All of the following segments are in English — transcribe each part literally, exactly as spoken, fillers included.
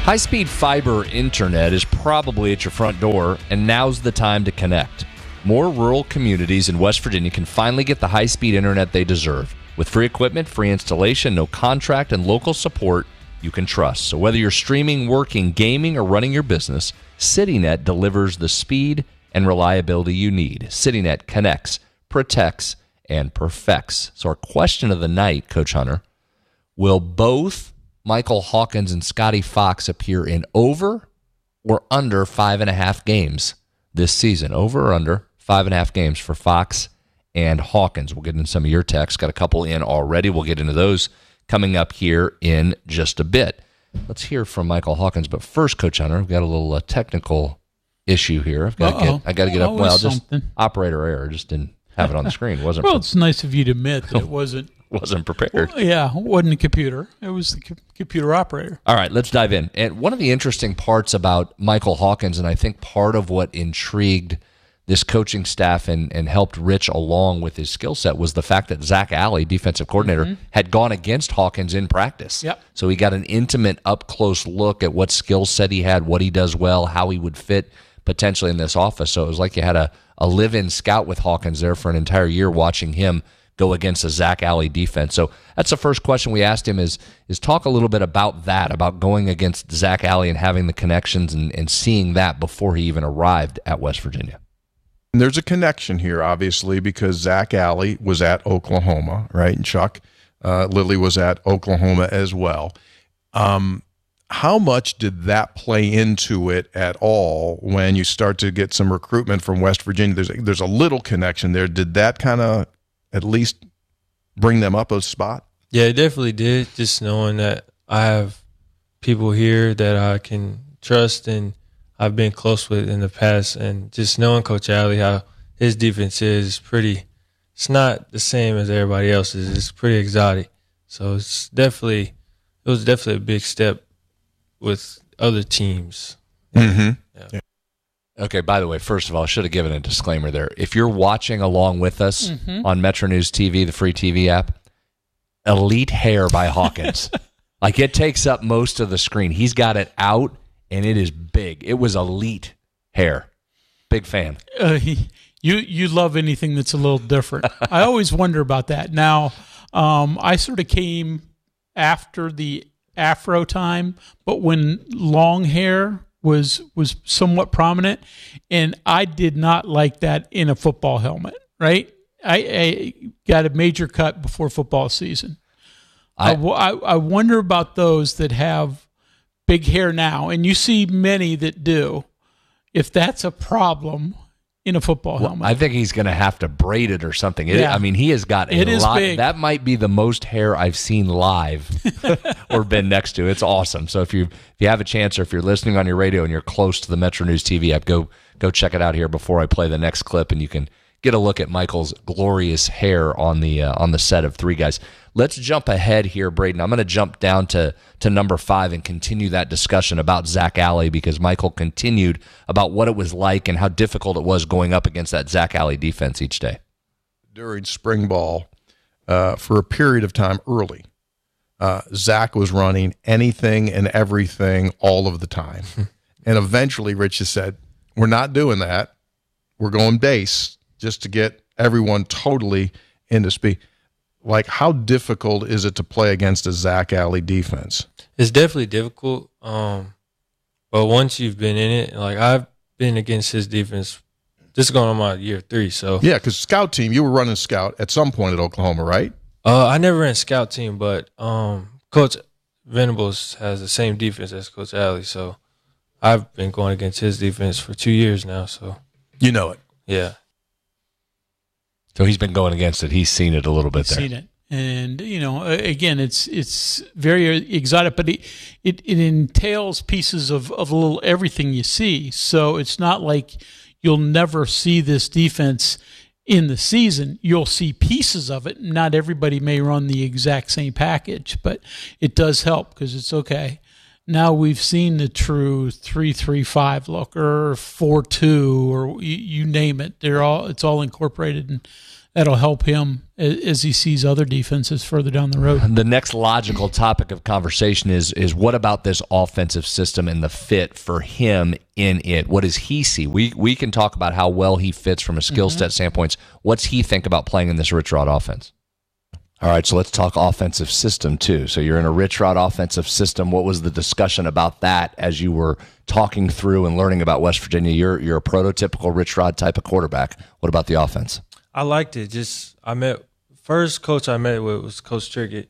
High-speed fiber internet is probably at your front door, and now's the time to connect. More rural communities in West Virginia can finally get the high-speed internet they deserve. With free equipment, free installation, no contract, and local support you can trust. So whether you're streaming, working, gaming, or running your business, CityNet delivers the speed and reliability you need. CityNet connects, protects, and perfects. So our question of the night, Coach Hunter, will both Michael Hawkins and Scotty Fox appear in over or under five and a half games this season? Over or under five and a half games for Fox and Hawkins. We'll get into some of your texts. Got a couple in already. We'll get into those coming up here in just a bit. Let's hear from Michael Hawkins. But first, Coach Hunter, we've got a little uh, technical issue here. I've got to get. I got to get up. Always Well, just something. operator error. Just didn't have it on the screen. It wasn't. Well, pre- it's nice of you to admit that it wasn't. wasn't prepared. Well, yeah, it wasn't a computer. It was the co- computer operator. All right, let's dive in. And one of the interesting parts about Michael Hawkins, and I think part of what intrigued this coaching staff and, and helped Rich along with his skill set was the fact that Zach Alley, defensive coordinator, mm-hmm. had gone against Hawkins in practice. Yep. So he got an intimate, up-close look at what skill set he had, what he does well, how he would fit potentially in this office. So it was like you had a, a live-in scout with Hawkins there for an entire year watching him go against a Zach Alley defense. So that's the first question we asked him is, is talk a little bit about that, about going against Zach Alley and having the connections and, and seeing that before he even arrived at West Virginia. And there's a connection here, obviously, because Zach Alley was at Oklahoma, right? And Chuck uh, Lilly was at Oklahoma as well. Um, how much did that play into it at all when you start to get some recruitment from West Virginia? There's a, there's a little connection there. Did that kind of at least bring them up a spot? Yeah, it definitely did. Just knowing that I have people here that I can trust and I've been close with in the past, and just knowing Coach Alley, how his defense is pretty, it's not the same as everybody else's. It's pretty exotic. So it's definitely, it was definitely a big step with other teams. Mm-hmm. Yeah. Yeah. Okay, by the way, first of all, I should have given a disclaimer there. If you're watching along with us mm-hmm. on Metro News T V, the free T V app, elite hair by Hawkins. Like, it takes up most of the screen. He's got it out, and it is big. It was elite hair. Big fan. Uh, he, you you love anything that's a little different. I always wonder about that. Now, um, I sort of came after the afro time, but when long hair was was somewhat prominent, and I did not like that in a football helmet, right? I, I got a major cut before football season. I, I, I wonder about those that have big hair now, and you see many that do, if that's a problem in a football well, helmet. I think he's going to have to braid it or something. It, Yeah. I mean, he has got a It is lot. big. That might be the most hair I've seen live or been next to. It's awesome. So if you if you have a chance, or if you're listening on your radio and you're close to the Metro News T V app, go go check it out here before I play the next clip, and you can get a look at Michael's glorious hair on the uh, on the set of Three Guys. Let's jump ahead here, Braden. I'm going to jump down to, to number five and continue that discussion about Zach Alley, because Michael continued about what it was like and how difficult it was going up against that Zach Alley defense each day. During spring ball, uh, for a period of time early, uh, Zach was running anything and everything all of the time. And eventually Rich just said, we're not doing that. We're going base just to get everyone totally into speed. Like, how difficult is it to play against a Zach Alley defense? It's definitely difficult, um, but once you've been in it, like I've been against his defense, this is going on my year three. So Yeah, because scout team, you were running scout at some point at Oklahoma, right? uh, I never ran scout team, but um, Coach Venables has the same defense as Coach Alley, so I've been going against his defense for two years now. So You know it. yeah. So he's been going against it. He's seen it a little bit there. Seen it, and you know, again, it's it's very exotic, but it it, it entails pieces of, of a little everything you see. So it's not like you'll never see this defense in the season. You'll see pieces of it. Not everybody may run the exact same package, but it does help because it's okay. Now we've seen the true three three five look or four two or you, you name it. They're all it's all incorporated in that'll help him as he sees other defenses further down the road. The next logical topic of conversation is is what about this offensive system and the fit for him in it? What does he see? We we can talk about how well he fits from a skill set mm-hmm. standpoint. What's he think about playing in this Rich Rod offense? All right, so let's talk offensive system too. So you're in a Rich Rod offensive system. What was the discussion about that as you were talking through and learning about West Virginia? You're you're a prototypical Rich Rod type of quarterback. What about the offense? I liked it. Just I met first coach I met with was Coach Trickett.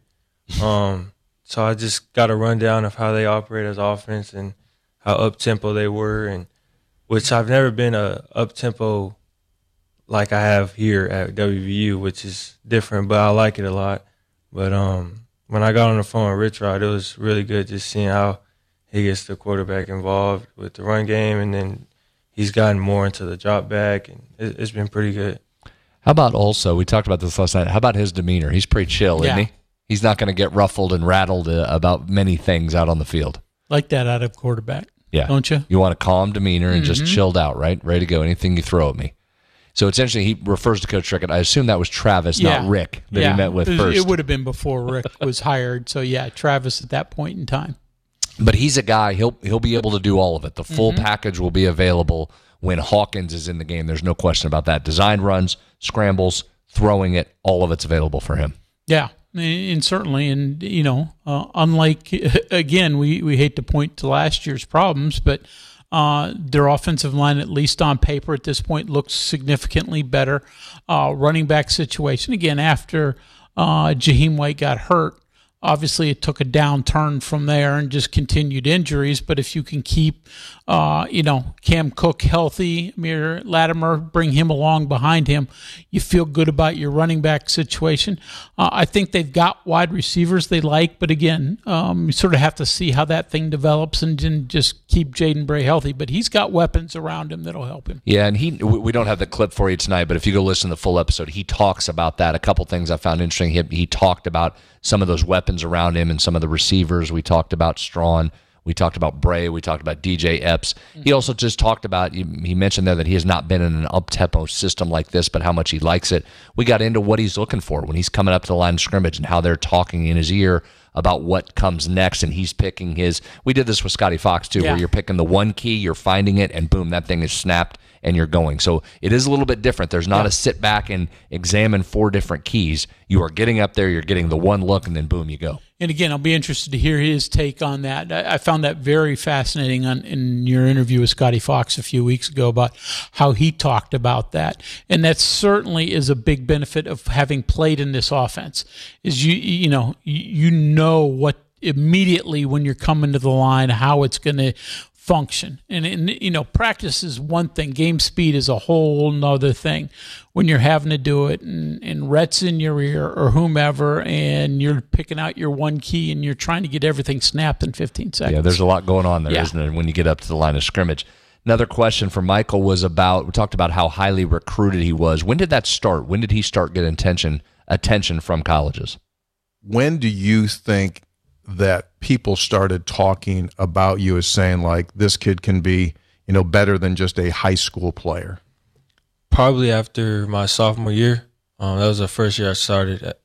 Um, so I just got a rundown of how they operate as offense and how up tempo they were, and which I've never been a up tempo like I have here at W V U, which is different, but I like it a lot. But um, when I got on the phone with Rich Rod, it was really good just seeing how he gets the quarterback involved with the run game, and then he's gotten more into the drop back, and it, it's been pretty good. How about also, we talked about this last night, how about his demeanor? He's pretty chill, yeah. isn't he? He's not going to get ruffled and rattled uh, about many things out on the field. Like that out of quarterback, yeah. don't you? You want a calm demeanor and mm-hmm. just chilled out, right? Ready to go, anything you throw at me. So it's interesting, he refers to Coach Trickett. I assume that was Travis, yeah. not Rick, that yeah. he met with it, first. It would have been before Rick was hired. So, yeah, Travis at that point in time. But he's a guy, he'll he'll be able to do all of it. The full mm-hmm. package will be available when Hawkins is in the game. There's no question about that. Design runs, scrambles, throwing it, all of it's available for him. Yeah, and certainly, and, you know, uh, unlike, again, we, we hate to point to last year's problems, but Uh, their offensive line, at least on paper at this point, looks significantly better. Uh, running back situation, again, after uh, Jaheim White got hurt, obviously it took a downturn from there and just continued injuries. But if you can keep, uh, you know, Cam Cook healthy, Amir Latimer, bring him along behind him, you feel good about your running back situation. Uh, I think they've got wide receivers they like, but again, um, you sort of have to see how that thing develops and then just keep Jaden Bray healthy. But he's got weapons around him that'll help him. Yeah, and he we don't have the clip for you tonight, but if you go listen to the full episode, he talks about that. A couple things I found interesting. He, he talked about some of those weapons around him and some of the receivers. We talked about Strawn. We talked about Bray. We talked about D J Epps. Mm-hmm. He also just talked about, he mentioned there that he has not been in an up-tempo system like this, but how much he likes it. We got into what he's looking for when he's coming up to the line of scrimmage and how they're talking in his ear about what comes next, and he's picking his. We did this with Scotty Fox, too, yeah. where you're picking the one key, you're finding it, and boom, that thing is snapped, and you're going. So it is a little bit different. There's not yeah. a sit back and examine four different keys. You are getting up there, you're getting the one look, and then boom, you go. And again, I'll be interested to hear his take on that. I found that very fascinating on, in your interview with Scotty Fox a few weeks ago about how he talked about that. And that certainly is a big benefit of having played in this offense. Is you you know you know what immediately when you're coming to the line how it's going to function. And, and, you know, practice is one thing. Game speed is a whole nother thing. When you're having to do it and, and Rhett's in your ear or whomever, and you're picking out your one key and you're trying to get everything snapped in fifteen seconds. Yeah, there's a lot going on there, yeah. isn't there, when you get up to the line of scrimmage. Another question from Michael was about, we talked about how highly recruited he was. When did that start? When did he start getting attention, attention from colleges? When do you think that people started talking about you as saying, like, this kid can be, you know, better than just a high school player? Probably after my sophomore year. Um, that was the first year I started at.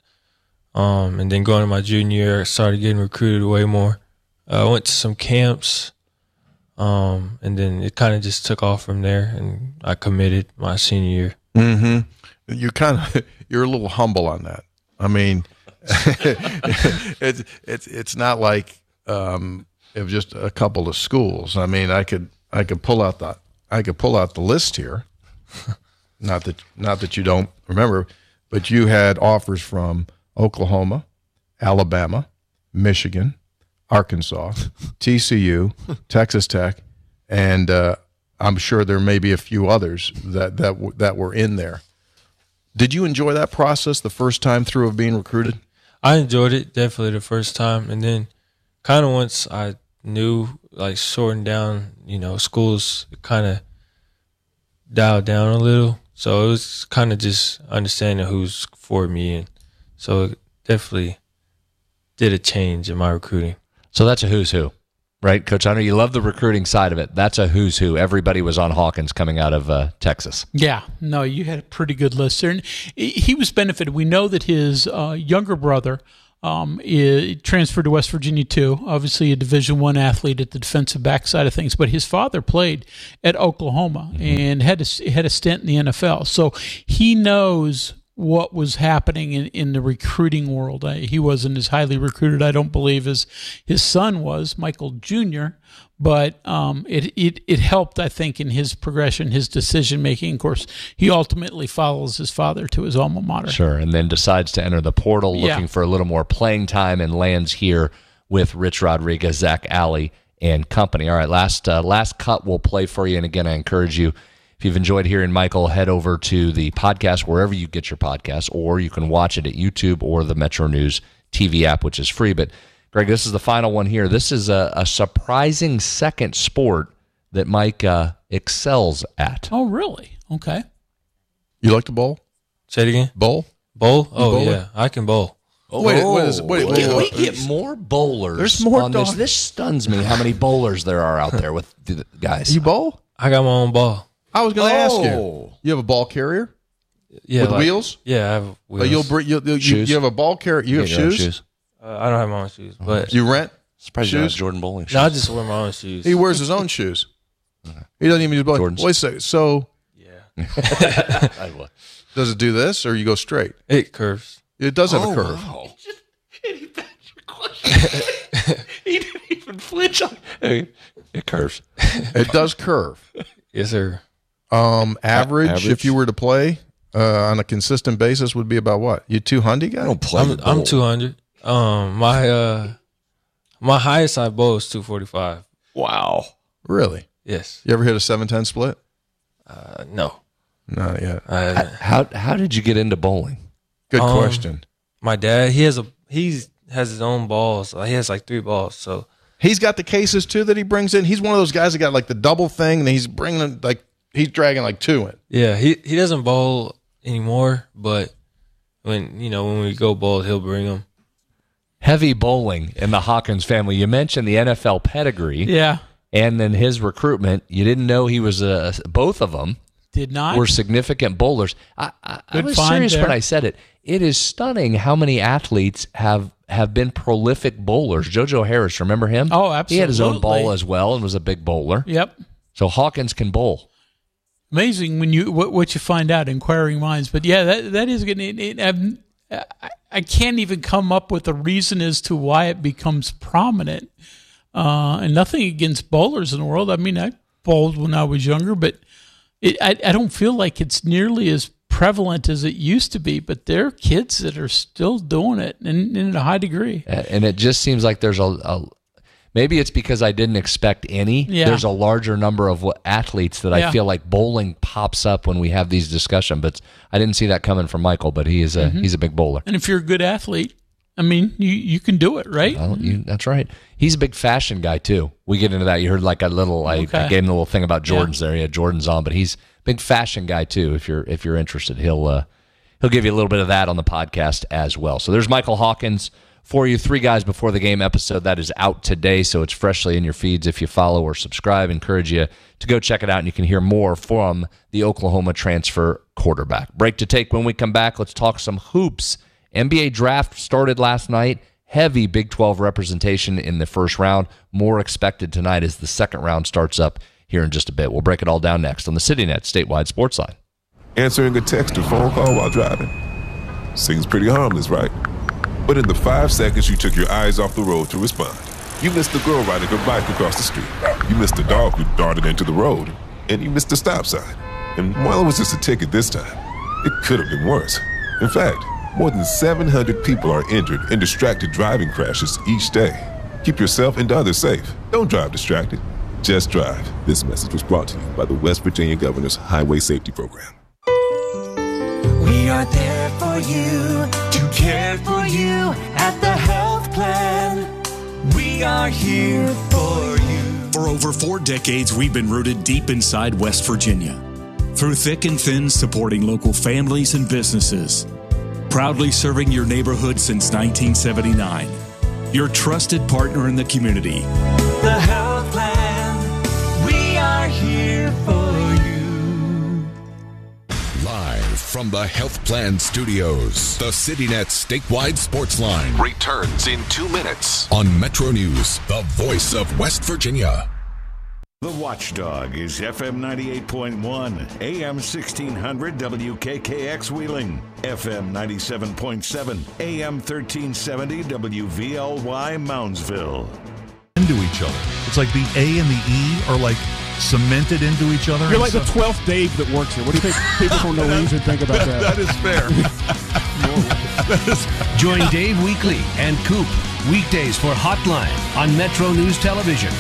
Um, and then going to my junior year, I started getting recruited way more. Uh, I went to some camps, um, and then it kind of just took off from there, and I committed my senior year. Mm-hmm. You kind of, you're a little humble on that. I mean, it's it's it's not like um, it was just a couple of schools. I mean, I could I could pull out the I could pull out the list here. Not that not that you don't remember, but you had offers from Oklahoma, Alabama, Michigan, Arkansas, T C U, Texas Tech, and uh, I'm sure there may be a few others that that w- that were in there. Did you enjoy that process the first time through of being recruited? I enjoyed it definitely the first time, and then kind of once I knew, like, sorting down, you know, schools kind of dialed down a little. So it was kind of just understanding who's for me, and so it definitely did a change in my recruiting. So that's a who's who. Right, Coach Hunter? You love the recruiting side of it. That's a who's who. Everybody was on Hawkins coming out of uh, Texas. Yeah, no, you had a pretty good list there. And he was benefited. We know that his uh, younger brother um, is, transferred to West Virginia too. Obviously, a Division I athlete at the defensive back side of things. But his father played at Oklahoma mm-hmm. and had a, had a stint in the N F L. So he knows what was happening in, in the recruiting world. Uh, he wasn't as highly recruited, I don't believe, as his son was, Michael Junior, but um, it, it it helped, I think, in his progression, his decision-making. Of course, he ultimately follows his father to his alma mater. Sure, and then decides to enter the portal looking Yeah. for a little more playing time and lands here with Rich Rodriguez, Zach Alley, and company. All right, last uh, last cut we'll play for you, and again, I encourage you, if you've enjoyed hearing Michael, head over to the podcast wherever you get your podcasts, or you can watch it at YouTube or the Metro News T V app, which is free. But, Greg, this is the final one here. This is a, a surprising second sport that Mike uh, excels at. Oh, really? Okay. You like to bowl? Say it again. Bowl? Bowl? Oh, bowling? yeah. I can bowl. Oh, Wait, what is it? Wait, we, wait, get, wait. we get more bowlers There's more on this. dog- This stuns me how many bowlers there are out there with the guys. You bowl? I got my own ball. I was going to ask you. Oh. You have a ball carrier Yeah, with like- wheels? Yeah, I have Uh, wheels. you'll bring. You'll, you, Shoes? you have a ball carrier. You have Get your own shoes? Uh, I don't have my own shoes, but You rent? Surprised you don't have Shoes? Jordan bowling shoes. no, I just wear my own shoes. He wears his own shoes. He doesn't even use ball. Jordans. Wait a second. So yeah, I will. does it do this or you go straight? it curves. It does have Oh, a curve. wow. He didn't even flinch on it. It curves. It does curve. Yes, sir. Um, average, average? if you were to play uh, on a consistent basis, would be about what? You two hundred guy? I don't play I'm, the I'm bowl. two hundred. Um, my uh, my highest I bowl is two forty five. Wow. Really? Yes. You ever hit a seven ten split? Uh, no. Not yet. I haven't. How how did you get into bowling? Good Um, question. My dad, he has a he's has his own balls. He has like three balls. So He's got the cases too that he brings in. He's one of those guys that got like the double thing, and he's bringing them, like he's dragging like two in. yeah, he he doesn't bowl anymore. But when you know when we go bowl, he'll bring them. Heavy bowling in the Hawkins family. You mentioned the N F L pedigree, Yeah. and then his recruitment. You didn't know he was a. Both of them Did not. were significant bowlers. I, I, I Good was find serious there. when I said it. It is stunning how many athletes have have been prolific bowlers. JoJo Harris, remember him? Oh, He had his own absolutely. ball as well and was a big bowler. Yep. So Hawkins can bowl. Amazing when you what, what you find out, inquiring minds. But yeah, that that is good. It, it, I'm- I, I can't even come up with a reason as to why it becomes prominent. Uh, and nothing against bowlers in the world. I mean, I bowled when I was younger, but it, I, I don't feel like it's nearly as prevalent as it used to be. But there are kids that are still doing it, and, and in a high degree. And it just seems like there's a, a maybe it's because I didn't expect any. Yeah. There's a larger number of what- athletes that Yeah. I feel like bowling pops up when we have these discussions. But I didn't see that coming from Michael. But he is a Mm-hmm. he's a big bowler. And if you're a good athlete, I mean, you, you can do it, right? Well, you, that's right. He's a big fashion guy too. We get into that. You heard like a little. I, Okay. I gave him a little thing about Jordans there. He had Jordans on, but he's a big fashion guy too. If you're if you're interested, he'll uh, he'll give you a little bit of that on the podcast as well. So there's Michael Hawkins for you. Three Guys Before the Game episode that is out today, so it's freshly in your feeds. If you follow or subscribe, encourage you to go check it out, and you can hear more from the Oklahoma transfer quarterback. Break to take. When we come back, let's talk some hoops. N B A draft started last night. Heavy Big twelve representation in the first round. More expected tonight as the second round starts up here in just a bit. We'll break it all down next on the CityNet Statewide Sports Line. Answering a text or phone call while driving. Seems pretty harmless, right? But in the five seconds you took your eyes off the road to respond, you missed the girl riding her bike across the street. You missed the dog who darted into the road. And you missed the stop sign. And while it was just a ticket this time, it could have been worse. In fact, more than seven hundred people are injured in distracted driving crashes each day. Keep yourself and others safe. Don't drive distracted. Just drive. This message was brought to you by the West Virginia Governor's Highway Safety Program. We are there for you, to care for you at the health plan. We are here for you. For over four decades, we've been rooted deep inside West Virginia. Through thick and thin, supporting local families and businesses. Proudly serving your neighborhood since nineteen seventy-nine. Your trusted partner in the community. the health plan. We are here for you. Live from the Health Plan Studios, the CityNet statewide sports line returns in two minutes on Metro News, the voice of West Virginia. The Watchdog is F M ninety-eight point one, A M sixteen hundred W K K X Wheeling, F M ninety-seven point seven, A M thirteen seventy W V L Y Moundsville. Into each other. It's like the A and the E are like cemented into each other. You're like the twelfth Dave that works here. What do you think people from New Orleans would think about that? That is fair. that is... Join Dave Weekly and Coop weekdays for Hotline on Metro News Television.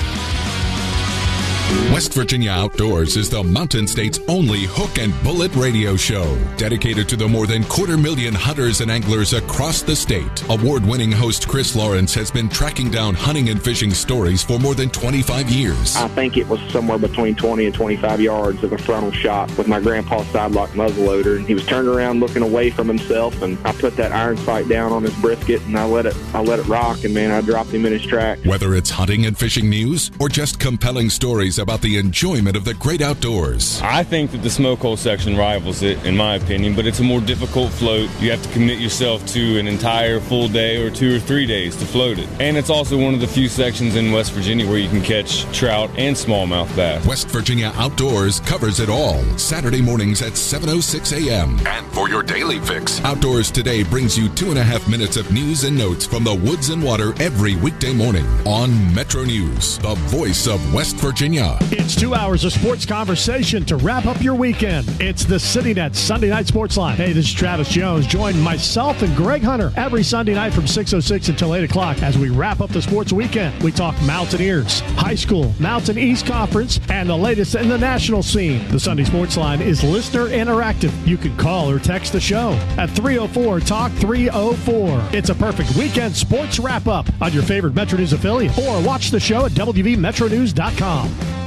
West Virginia Outdoors is the Mountain State's only hook and bullet radio show, dedicated to the more than quarter million hunters and anglers across the state. Award-winning host Chris Lawrence has been tracking down hunting and fishing stories for more than twenty-five years. I think it was somewhere between twenty and twenty-five yards of a frontal shot with my grandpa's sidelock muzzleloader, and he was turned around looking away from himself, and I put that iron sight down on his brisket, and I let it, I let it rock, and man, I dropped him in his track. Whether it's hunting and fishing news or just compelling stories about the enjoyment of the great outdoors. I think that the smoke hole section rivals it, in my opinion, but it's a more difficult float. You have to commit yourself to an entire full day or two or three days to float it. And it's also one of the few sections in West Virginia where you can catch trout and smallmouth bass. West Virginia Outdoors covers it all. Saturday mornings at seven oh six a.m. And for your daily fix, Outdoors Today brings you two and a half minutes of news and notes from the woods and water every weekday morning on Metro News, the voice of West Virginia. It's two hours of sports conversation to wrap up your weekend. It's the CityNet Sunday Night Sports Line. Hey, this is Travis Jones. Join myself and Greg Hunter every Sunday night from six oh six until eight o'clock as we wrap up the sports weekend. We talk Mountaineers, high school, Mountain East Conference, and the latest in the national scene. The Sunday Sports Line is listener interactive. You can call or text the show at three oh four talk three oh four. It's a perfect weekend sports wrap-up on your favorite Metro News affiliate, or watch the show at W V Metro News dot com.